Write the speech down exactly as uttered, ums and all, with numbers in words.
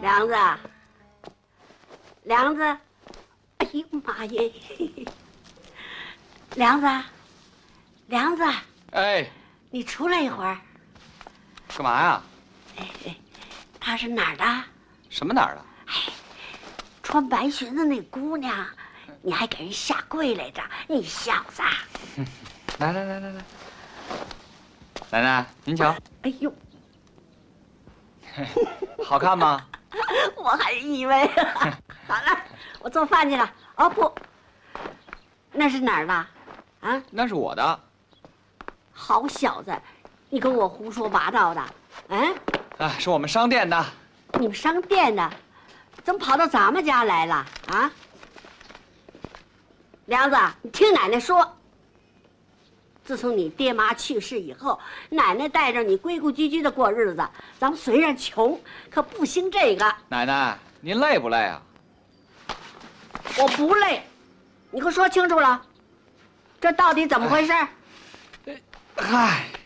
梁子，梁子，哎呦妈耶！梁子，梁子， 哎， 你出来一会儿。 干嘛呀？ 哎哎，她是哪儿的？ 什么哪儿的？ 哎，穿白裙子那姑娘，你还给人下跪来着，你小子！ 来来来来来，奶奶您瞧。 哎呦， 好看吗？ 我还以为好了，我做饭去了。哦不，那是哪儿的？啊， 那是我的。 好小子，你跟我胡说八道的，嗯？ 啊，是我们商店的。 你们商店的，怎么跑到咱们家来了啊？梁子，你听奶奶说，自从你爹妈去世以后，奶奶带着你规规矩矩的过日子。咱们虽然穷，可不兴这个。 奶奶，您累不累啊？ 我不累，你给我说清楚了，这到底怎么回事？ 嗨。